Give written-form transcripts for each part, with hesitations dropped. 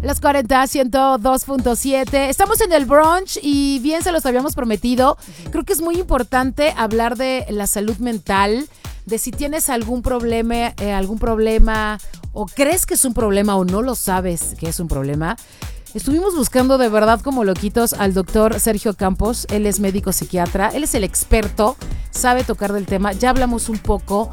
Las 40, 102.7. Estamos en el brunch y bien se los habíamos prometido. Creo que es muy importante hablar de la salud mental, de si tienes algún problema o crees que es un problema o no lo sabes que es un problema. Estuvimos buscando de verdad como loquitos al doctor Sergio Campos. Él es médico psiquiatra, él es el experto, sabe tocar del tema. Ya hablamos un poco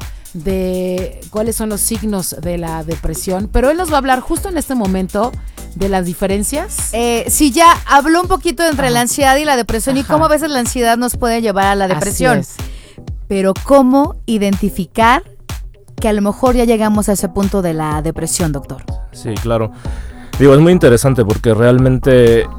de cuáles son los signos de la depresión, pero él nos va a hablar justo en este momento de las diferencias. Sí, ya habló un poquito entre la ansiedad y la depresión y cómo a veces la ansiedad nos puede llevar a la depresión. Así es. Pero cómo identificar que a lo mejor ya llegamos a ese punto de la depresión, doctor. Sí, claro. Digo, es muy interesante porque realmente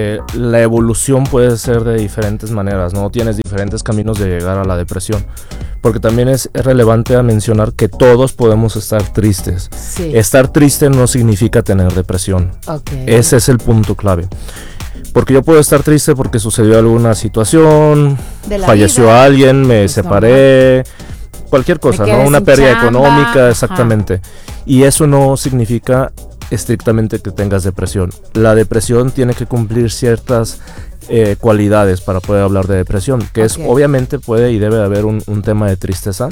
la evolución puede ser de diferentes maneras, ¿no? Tienes diferentes caminos de llegar a la depresión. Porque también es relevante a mencionar que todos podemos estar tristes. Sí. Estar triste no significa tener depresión. Okay. Ese es el punto clave. Porque yo puedo estar triste porque sucedió alguna situación, falleció alguien, me separé, cualquier cosa, ¿no? Una pérdida económica, exactamente. Y eso no significa estrictamente que tengas depresión. La depresión tiene que cumplir ciertas cualidades para poder hablar de depresión, que es obviamente puede y debe haber un tema de tristeza,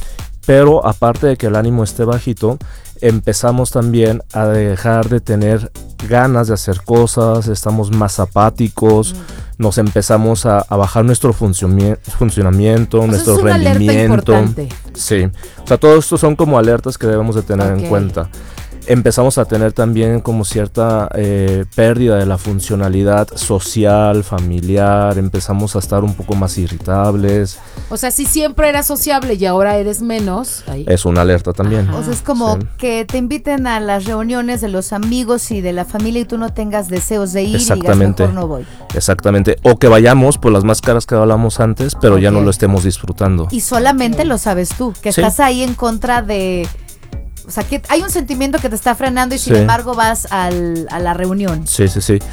pero aparte de que el ánimo esté bajito, empezamos también a dejar de tener ganas de hacer cosas, estamos más apáticos, nos empezamos a bajar nuestro funcionamiento, nuestro rendimiento. Sí, o sea, todo esto son como alertas que debemos de tener en cuenta. Empezamos a tener también como cierta pérdida de la funcionalidad social, familiar, empezamos a estar un poco más irritables. O sea, si siempre eras sociable y ahora eres menos. Ahí. Es una alerta también. O sea, es como que te inviten a las reuniones de los amigos y de la familia y tú no tengas deseos de ir y digas, mejor no voy. Exactamente, o que vayamos por las máscaras que hablamos antes, pero ya no lo estemos disfrutando. Y solamente lo sabes tú, que estás ahí en contra de... O sea, que hay un sentimiento que te está frenando y sin embargo vas a la reunión. Sí.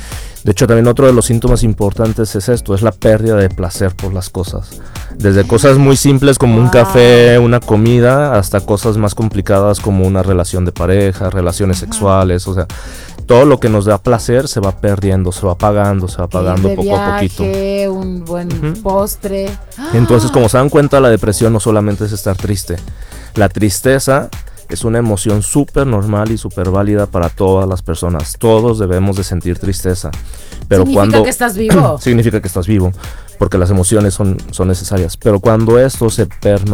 De hecho, también otro de los síntomas importantes es esto, es la pérdida de placer por las cosas. Desde cosas muy simples como un café, una comida, hasta cosas más complicadas como una relación de pareja, relaciones sexuales, o sea, todo lo que nos da placer se va perdiendo, se va apagando poco a poquito. Un buen postre. Entonces, como se dan cuenta, la depresión no solamente es estar triste. La tristeza es una emoción súper normal y súper válida para todas las personas. Todos debemos de sentir tristeza. Pero significa que estás vivo. Significa que estás vivo, porque las emociones son necesarias. Pero cuando esto se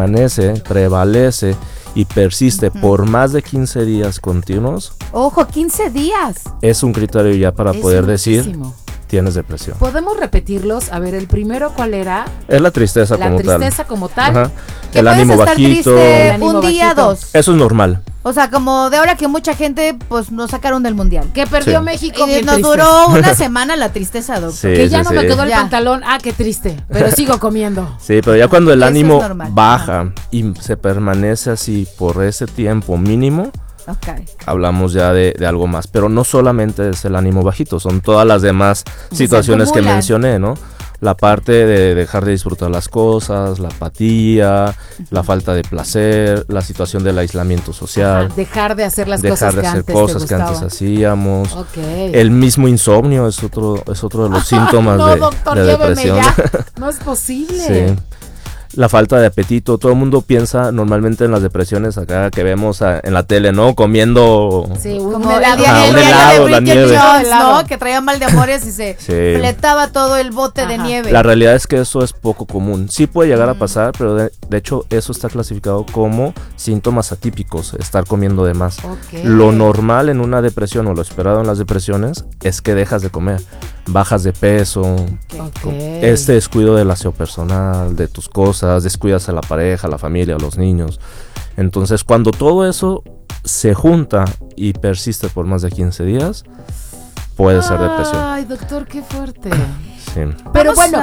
prevalece y persiste por más de 15 días continuos. ¡Ojo, 15 días! Es un criterio ya para poder decir... tienes depresión. ¿Podemos repetirlos? A ver, el primero, ¿cuál era? Es la tristeza como tal. La tristeza como tal. Ajá. El ánimo bajito. Un día, dos. Eso es normal. O sea, como de ahora que mucha gente, pues, nos sacaron del mundial. Que perdió México. Y nos duró una semana la tristeza, doctor. Que ya no me quedó el pantalón. Ah, qué triste. Pero sigo comiendo. Sí, pero ya cuando el ánimo baja y se permanece así por ese tiempo mínimo, hablamos ya de algo más, pero no solamente es el ánimo bajito, son todas las demás situaciones que mencioné, ¿no? La parte de dejar de disfrutar las cosas, la apatía, la falta de placer, la situación del aislamiento social, dejar de hacer las cosas que antes hacíamos, el mismo insomnio es otro de los síntomas de depresión. No es posible. Sí. La falta de apetito, todo el mundo piensa normalmente en las depresiones acá que vemos en la tele, ¿no? Comiendo un helado, la nieve. ¿No? Que traía mal de amores y se fletaba todo el bote de nieve. La realidad es que eso es poco común. Sí puede llegar a pasar, pero de hecho eso está clasificado como síntomas atípicos, estar comiendo de más. Lo normal en una depresión o lo esperado en las depresiones es que dejas de comer, bajas de peso, este descuido del aseo personal, de tus cosas, descuidas a la pareja, a la familia, a los niños. Entonces, cuando todo eso se junta y persiste por más de 15 días, puede ser depresión. Ay, doctor, qué fuerte. Sí. Pero bueno,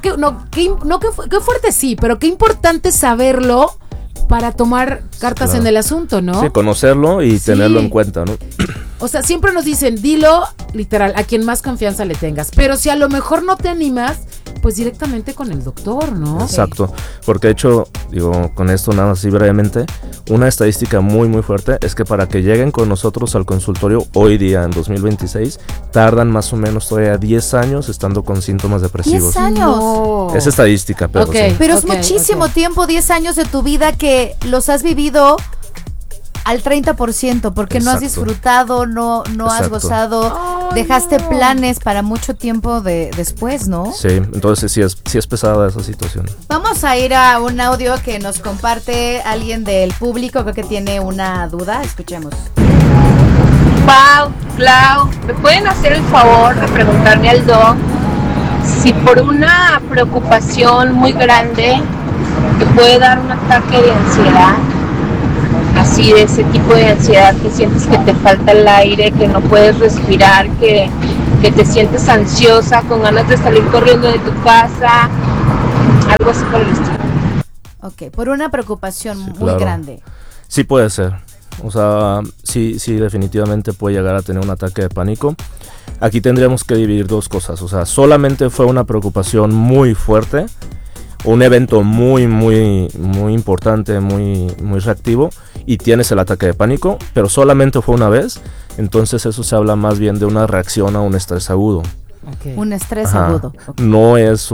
qué fuerte sí, pero qué importante saberlo para tomar cartas en el asunto, ¿no? Sí, conocerlo y tenerlo en cuenta, ¿no? O sea, siempre nos dicen, dilo, literal, a quien más confianza le tengas. Pero si a lo mejor no te animas, pues directamente con el doctor, ¿no? Exacto, porque de hecho, digo, con esto nada más así brevemente, una estadística muy muy fuerte es que para que lleguen con nosotros al consultorio hoy día, en 2026, tardan más o menos todavía 10 años estando con síntomas depresivos. 10 años. No. Es estadística, pero sí. Pero es muchísimo tiempo, 10 años de tu vida que los has vivido al 30%, porque no has disfrutado, no has gozado, dejaste planes para mucho tiempo después, ¿no? Sí, entonces sí es pesada esa situación. Vamos a ir a un audio que nos comparte alguien del público, creo que tiene una duda, escuchemos. Pau, Clau, ¿me pueden hacer el favor de preguntarme al doc si por una preocupación muy grande te puede dar un ataque de ansiedad? Así, de ese tipo de ansiedad que sientes que te falta el aire, que no puedes respirar, que te sientes ansiosa, con ganas de salir corriendo de tu casa, algo así por el estilo. Ok, por una preocupación muy grande. Sí puede ser, o sea, sí definitivamente puede llegar a tener un ataque de pánico. Aquí tendríamos que dividir dos cosas, o sea, solamente fue una preocupación muy fuerte, un evento muy importante, muy reactivo, y tienes el ataque de pánico, pero solamente fue una vez, entonces eso se habla más bien de una reacción a un estrés agudo. Okay. Un estrés agudo. Okay. No es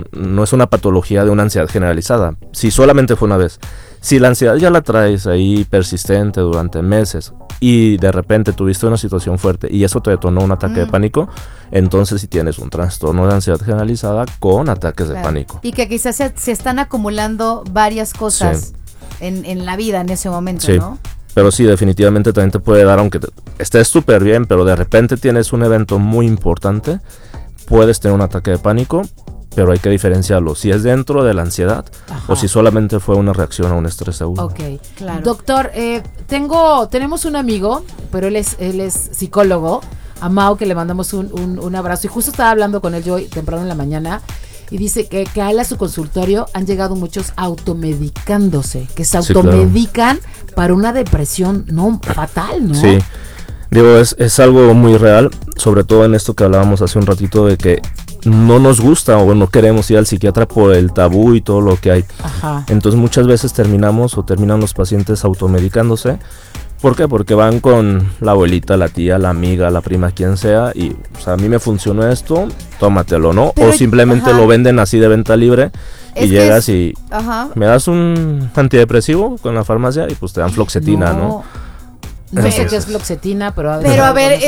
una patología de una ansiedad generalizada. Si solamente fue una vez. Si la ansiedad ya la traes ahí persistente durante meses y de repente tuviste una situación fuerte y eso te detonó un ataque de pánico, entonces sí tienes un trastorno de ansiedad generalizada con ataques de pánico. Y que quizás se están acumulando varias cosas en la vida en ese momento, ¿no? Pero sí, definitivamente también te puede dar, aunque estés súper bien, pero de repente tienes un evento muy importante, puedes tener un ataque de pánico, pero hay que diferenciarlo, si es dentro de la ansiedad o si solamente fue una reacción a un estrés agudo. Ok, claro. Doctor, tenemos un amigo, pero él es psicólogo, a Mau, que le mandamos un abrazo, y justo estaba hablando con él yo temprano en la mañana, y dice que a él, a su consultorio, han llegado muchos automedicándose, que se automedican para una depresión fatal, ¿no? Sí, digo, es algo muy real, sobre todo en esto que hablábamos hace un ratito de que no nos gusta o no queremos ir al psiquiatra por el tabú y todo lo que hay. Ajá. Entonces muchas veces terminan los pacientes automedicándose. ¿Por qué? Porque van con la abuelita, la tía, la amiga, la prima, quien sea, y o sea, a mí me funcionó esto, tómatelo, ¿no? Pero, o simplemente lo venden así de venta libre y llegas y me das un antidepresivo con la farmacia y pues te dan fluoxetina, ¿no? No sé qué es fluoxetina, pero a ver,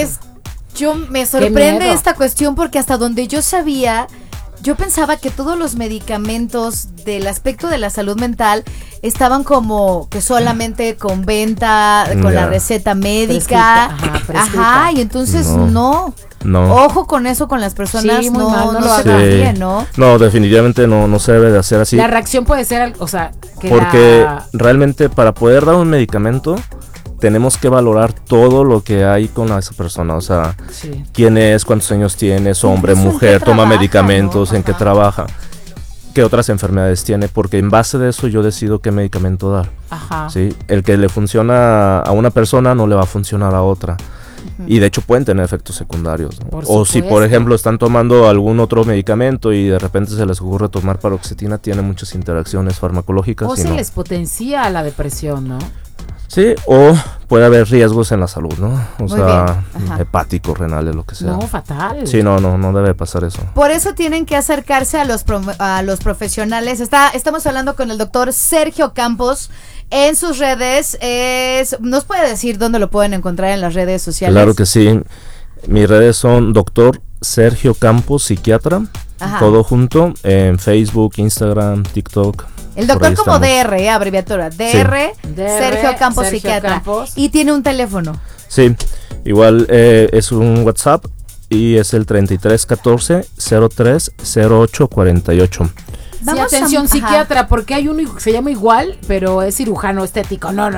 yo me sorprende esta cuestión porque hasta donde yo sabía, yo pensaba que todos los medicamentos del aspecto de la salud mental estaban como que solamente con venta, con la receta médica. Prescrita. Y entonces no. Ojo con eso, con las personas, no lo hagan bien, ¿no? No, definitivamente no se debe de hacer así. La reacción puede ser, o sea, porque realmente para poder dar un medicamento tenemos que valorar todo lo que hay con esa persona, o sea, quién es, cuántos años tiene, es hombre, mujer, toma medicamentos, en qué trabaja, qué otras enfermedades tiene, porque en base de eso yo decido qué medicamento dar. ¿Sí? El que le funciona a una persona no le va a funcionar a otra. Y de hecho pueden tener efectos secundarios, ¿no? O si por ejemplo están tomando algún otro medicamento y de repente se les ocurre tomar paroxetina, tiene muchas interacciones farmacológicas. O se les potencia la depresión, ¿no? Sí, o puede haber riesgos en la salud, ¿no? O sea, hepáticos, renales, lo que sea. No, fatal. Sí, no debe pasar eso. Por eso tienen que acercarse a los profesionales. Estamos hablando con el doctor Sergio Campos. En sus redes, ¿nos puede decir dónde lo pueden encontrar en las redes sociales? Claro que sí. Mis redes son Dr. Sergio Campos, psiquiatra. Todo junto en Facebook, Instagram, TikTok. El doctor como DR, abreviatura. DR, Sergio Campos, psiquiatra. Y tiene un teléfono. Sí, igual es un WhatsApp y es el 3314 03 08 48. Vamos atención, psiquiatra, porque hay uno que se llama igual, pero es cirujano estético. No.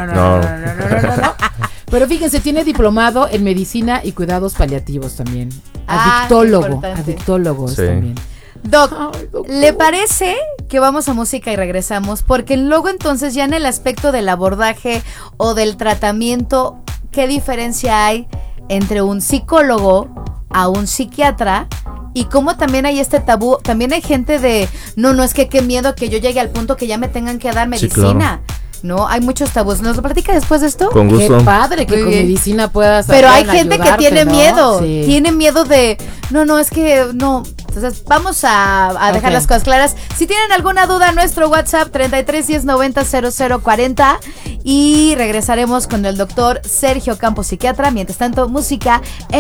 Pero fíjense, tiene diplomado en medicina y cuidados paliativos también. Adictólogo también. Doc, ¿le parece que vamos a música y regresamos? Porque luego entonces ya en el aspecto del abordaje o del tratamiento, ¿qué diferencia hay entre un psicólogo a un psiquiatra, y cómo también hay este tabú. También hay gente de, no, es que qué miedo que yo llegue al punto que ya me tengan que dar medicina. Sí, claro. No, hay muchos tabús. ¿Nos lo platica después de esto? Con gusto. Qué padre que con medicina puedas. Pero hay gente que tiene miedo. Sí. Tiene miedo de, no, es que no. Entonces vamos a dejar las cosas claras. Si tienen alguna duda, nuestro WhatsApp 33 10 90 0040, y regresaremos con el doctor Sergio Campos, psiquiatra. Mientras tanto, música